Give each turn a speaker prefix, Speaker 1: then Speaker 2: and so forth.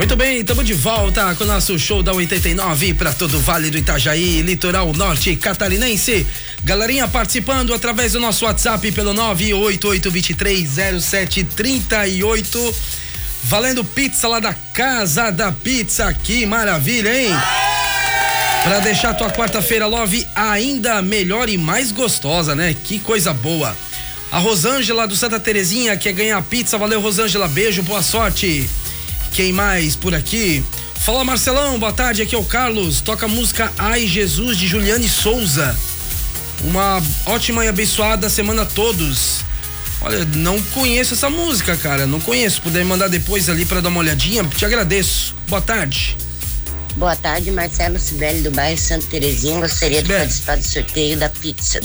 Speaker 1: Muito bem, estamos de volta com o nosso show da 89 para todo o Vale do Itajaí, litoral norte catarinense. Galerinha participando através do nosso WhatsApp pelo 988230738. Valendo pizza lá da Casa da Pizza, que maravilha, hein? Pra deixar tua quarta-feira, Love, ainda melhor e mais gostosa, né? Que coisa boa. A Rosângela do Santa Terezinha quer ganhar a pizza. Valeu, Rosângela, beijo, boa sorte. Quem mais por aqui? Fala, Marcelão, boa tarde, aqui é o Carlos. Toca a música Ai Jesus, de Juliane Souza. Uma ótima e abençoada semana a todos. Olha, não conheço essa música, cara, não conheço. Puder mandar depois ali pra dar uma olhadinha, te agradeço. Boa tarde.
Speaker 2: Boa tarde, Marcelo Sibeli do bairro Santa Terezinha. Gostaria de participar do sorteio da pizza.